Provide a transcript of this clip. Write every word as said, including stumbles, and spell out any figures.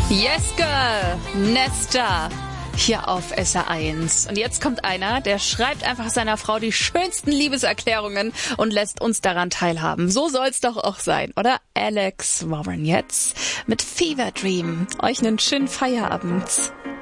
Yes Girl, Nesta, hier auf S R eins. Und jetzt kommt einer, der schreibt einfach seiner Frau die schönsten Liebeserklärungen und lässt uns daran teilhaben. So soll's doch auch sein, oder? Alex Warren jetzt mit Fever Dream. Euch einen schönen Feierabend.